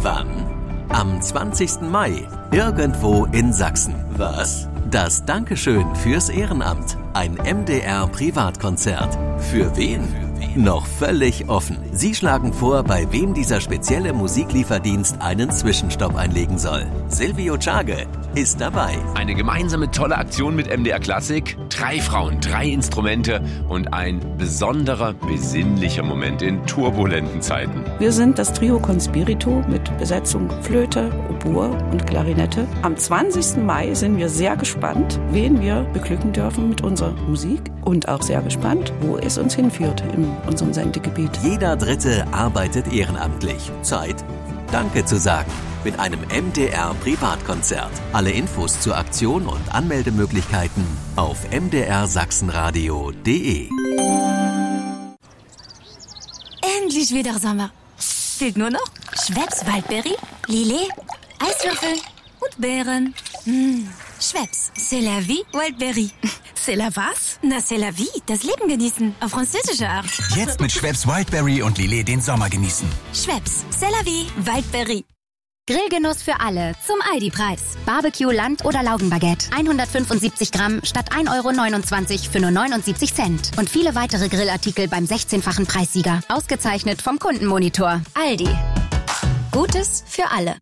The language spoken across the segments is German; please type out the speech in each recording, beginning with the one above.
Wann? Am 20. Mai, irgendwo in Sachsen. Was? Das Dankeschön fürs Ehrenamt. Ein MDR-Privatkonzert. Für wen? Noch völlig offen. Sie schlagen vor, bei wem dieser spezielle Musiklieferdienst einen Zwischenstopp einlegen soll. Silvio Czage ist dabei. Eine gemeinsame tolle Aktion mit MDR Klassik. 3 Frauen, 3 Instrumente und ein besonderer, besinnlicher Moment in turbulenten Zeiten. Wir sind das Trio Conspirito mit Besetzung Flöte, Oboe und Klarinette. Am 20. Mai sind wir sehr gespannt, wen wir beglücken dürfen mit unserer Musik und auch sehr gespannt, wo es uns hinführt in unserem Sendegebiet. Jeder Dritte arbeitet ehrenamtlich. Zeit, Danke zu sagen. Mit einem MDR-Privatkonzert. Alle Infos zur Aktion und Anmeldemöglichkeiten auf mdrsachsenradio.de. Endlich wieder Sommer. Fehlt nur noch Schweppes Waldberry, Lillet, Eiswürfel und Beeren. Schweppes, c'est la vie, Waldberry. C'est la was? Na, c'est la vie, das Leben genießen, auf französische Art. Jetzt mit Schweppes Wildberry und Lillet den Sommer genießen. Schweppes, c'est la vie, Waldberry. Grillgenuss für alle zum Aldi-Preis. Barbecue, Land- oder Laugenbaguette. 175 Gramm statt 1,29 € für nur 79 Cent. Und viele weitere Grillartikel beim 16-fachen Preissieger. Ausgezeichnet vom Kundenmonitor. Aldi. Gutes für alle.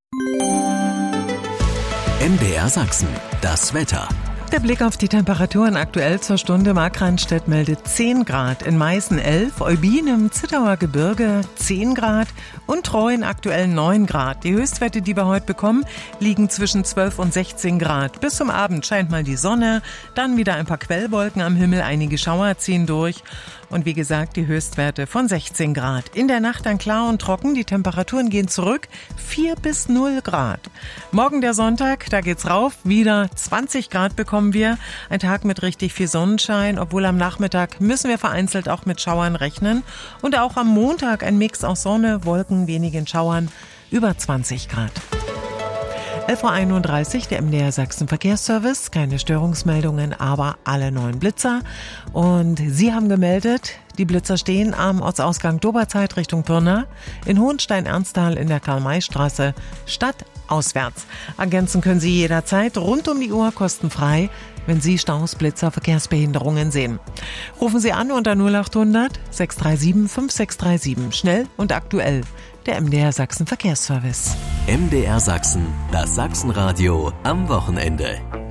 MDR Sachsen, das Wetter. Der Blick auf die Temperaturen aktuell zur Stunde. Markranstädt meldet 10 Grad, in Meißen 11, Eubin im Zittauer Gebirge 10 Grad und Treuen aktuell 9 Grad. Die Höchstwerte, die wir heute bekommen, liegen zwischen 12 und 16 Grad. Bis zum Abend scheint mal die Sonne, dann wieder ein paar Quellwolken am Himmel, einige Schauer ziehen durch. Und wie gesagt, die Höchstwerte von 16 Grad. In der Nacht dann klar und trocken, die Temperaturen gehen zurück, 4 bis 0 Grad. Morgen der Sonntag, da geht's rauf, wieder 20 Grad bekommen wir. Ein Tag mit richtig viel Sonnenschein, obwohl am Nachmittag müssen wir vereinzelt auch mit Schauern rechnen. Und auch am Montag ein Mix aus Sonne, Wolken, wenigen Schauern, über 20 Grad. 11.31 Uhr, der MDR Sachsen Verkehrsservice. Keine Störungsmeldungen, aber alle 9 Blitzer. Und Sie haben gemeldet, die Blitzer stehen am Ortsausgang Doberzeit Richtung Pirna, in Hohenstein-Ernsthal in der Karl-May-Straße, stadtauswärts. Ergänzen können Sie jederzeit rund um die Uhr kostenfrei, wenn Sie Staus, Blitzer, Verkehrsbehinderungen sehen. Rufen Sie an unter 0800 637 5637. Schnell und aktuell. Der MDR Sachsen Verkehrsservice. MDR Sachsen, das Sachsenradio am Wochenende.